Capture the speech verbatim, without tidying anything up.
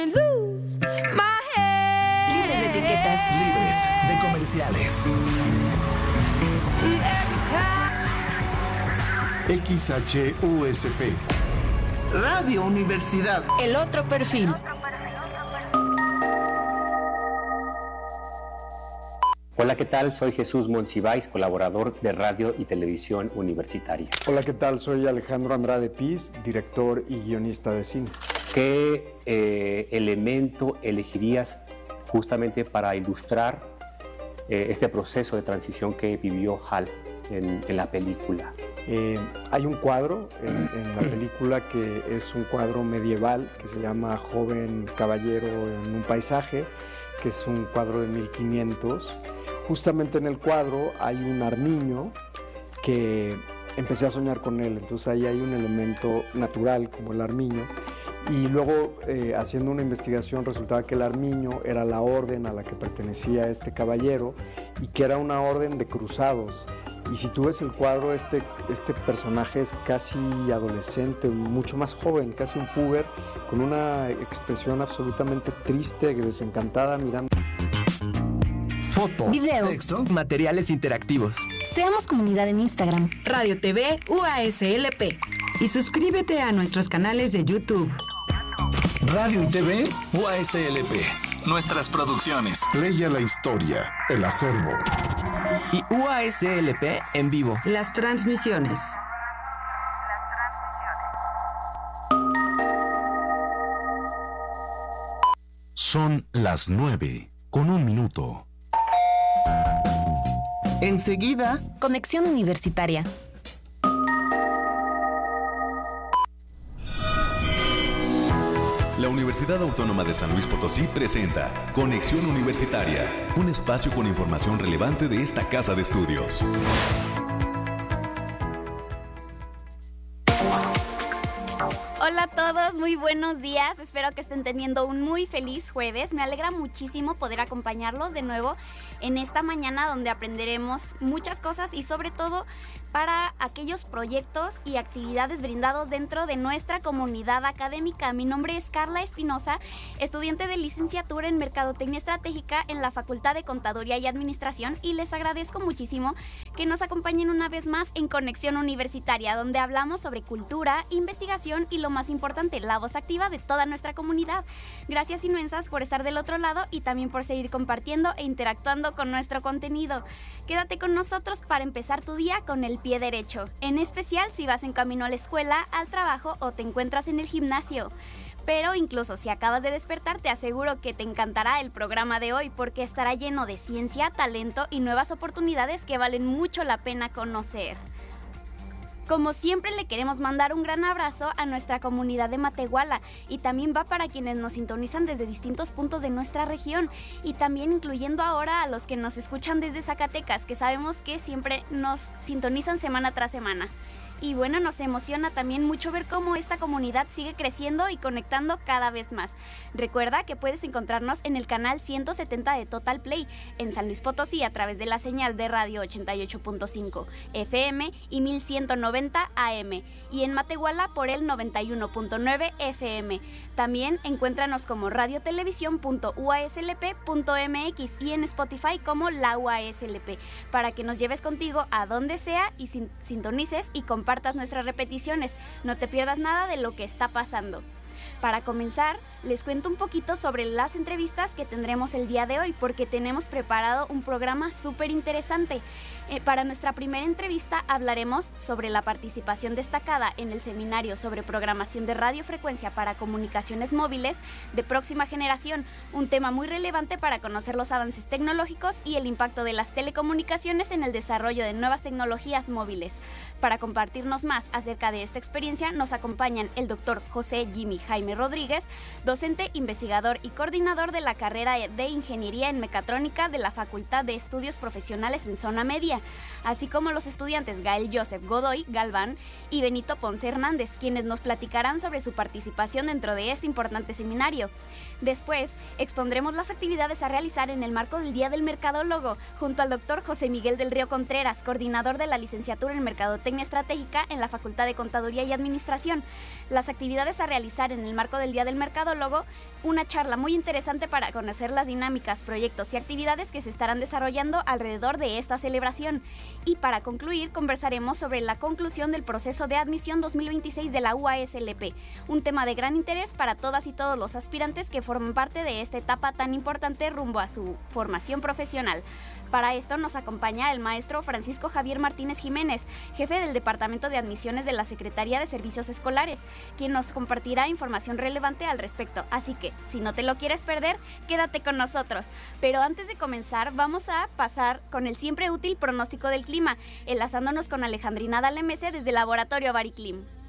Líderes de etiquetas. Libres de comerciales. X H U S P. Radio Universidad. El otro perfil. Hola, ¿qué tal? Soy Jesús Monsiváis, colaborador de Radio y Televisión Universitaria. Hola, ¿qué tal? Soy Alejandro Andrade Piz, director y guionista de cine. ¿Qué eh, elemento elegirías justamente para ilustrar eh, este proceso de transición que vivió Hal en, en la película? Eh, hay un cuadro en, en la película que es un cuadro medieval que se llama Joven Caballero en un paisaje, que es un cuadro de mil quinientos. Justamente en el cuadro hay un armiño que empecé a soñar con él, entonces ahí hay un elemento natural como el armiño. Y luego, eh, haciendo una investigación, resultaba que el armiño era la orden a la que pertenecía este caballero y que era una orden de cruzados. Y si tú ves el cuadro, este, este personaje es casi adolescente, mucho más joven, casi un puber, con una expresión absolutamente triste, desencantada, mirando. Foto, Video, texto, materiales interactivos. Seamos comunidad en Instagram. Radio T V U A S L P. Y suscríbete a nuestros canales de YouTube. Radio y T V U A S L P. Nuestras producciones. Leia la historia, el acervo. Y U A S L P en vivo. Las transmisiones. Son las nueve, con un minuto. Enseguida, Conexión Universitaria. La Universidad Autónoma de San Luis Potosí presenta Conexión Universitaria, un espacio con información relevante de esta casa de estudios. Hola a todos, muy buenos días. Espero que estén teniendo un muy feliz jueves. Me alegra muchísimo poder acompañarlos de nuevo en esta mañana donde aprenderemos muchas cosas y sobre todo para aquellos proyectos y actividades brindados dentro de nuestra comunidad académica. Mi nombre es Carla Espinosa, estudiante de licenciatura en Mercadotecnia Estratégica en la Facultad de Contaduría y Administración, y les agradezco muchísimo que nos acompañen una vez más en Conexión Universitaria, donde hablamos sobre cultura, investigación y lo más importante, la voz activa de toda nuestra comunidad. Gracias inmensas por estar del otro lado y también por seguir compartiendo e interactuando con nuestro contenido. Quédate con nosotros para empezar tu día con el pie derecho, en especial si vas en camino a la escuela, al trabajo o te encuentras en el gimnasio. Pero incluso si acabas de despertar, te aseguro que te encantará el programa de hoy porque estará lleno de ciencia, talento y nuevas oportunidades que valen mucho la pena conocer. Como siempre, le queremos mandar un gran abrazo a nuestra comunidad de Matehuala y también va para quienes nos sintonizan desde distintos puntos de nuestra región y también incluyendo ahora a los que nos escuchan desde Zacatecas, que sabemos que siempre nos sintonizan semana tras semana. Y bueno, nos emociona también mucho ver cómo esta comunidad sigue creciendo y conectando cada vez más. Recuerda que puedes encontrarnos en el canal ciento setenta de Total Play, en San Luis Potosí a través de la señal de radio ochenta y ocho punto cinco F M y mil ciento noventa A M, y en Matehuala por el noventa y uno punto nueve F M. También encuéntranos como radiotelevisión punto u a s l p punto m x y en Spotify como la U A S L P, para que nos lleves contigo a donde sea y sin- sintonices y compartas nuestras repeticiones. No te pierdas nada de lo que está pasando. Para comenzar, les cuento un poquito sobre las entrevistas que tendremos el día de hoy, porque tenemos preparado un programa súper interesante. Eh, para nuestra primera entrevista hablaremos sobre la participación destacada en el seminario sobre programación de radiofrecuencia para comunicaciones móviles de próxima generación, un tema muy relevante para conocer los avances tecnológicos y el impacto de las telecomunicaciones en el desarrollo de nuevas tecnologías móviles. Para compartirnos más acerca de esta experiencia nos acompañan el doctor José Jimmy Jaime Rodríguez, docente, investigador y coordinador de la carrera de Ingeniería en Mecatrónica de la Facultad de Estudios Profesionales en Zona Media, así como los estudiantes Gael Joseph Godoy Galván y Benito Ponce Hernández, quienes nos platicarán sobre su participación dentro de este importante seminario. Después, expondremos las actividades a realizar en el marco del Día del Mercadólogo, junto al doctor José Miguel del Río Contreras, coordinador de la licenciatura en Mercadotecnia Estratégica en la Facultad de Contaduría y Administración. Las actividades a realizar en el marco marco del Día del Mercadólogo, una charla muy interesante para conocer las dinámicas, proyectos y actividades que se estarán desarrollando alrededor de esta celebración. Y para concluir, conversaremos sobre la conclusión del proceso de admisión dos mil veintiséis de la U A S L P, un tema de gran interés para todas y todos los aspirantes que forman parte de esta etapa tan importante rumbo a su formación profesional. Para esto nos acompaña el maestro Francisco Javier Martínez Jiménez, jefe del Departamento de Admisiones de la Secretaría de Servicios Escolares, quien nos compartirá información relevante al respecto. Así que, si no te lo quieres perder, quédate con nosotros. Pero antes de comenzar, vamos a pasar con el siempre útil pronóstico del clima, enlazándonos con Alejandrina Dalemese desde el Laboratorio Bariclim.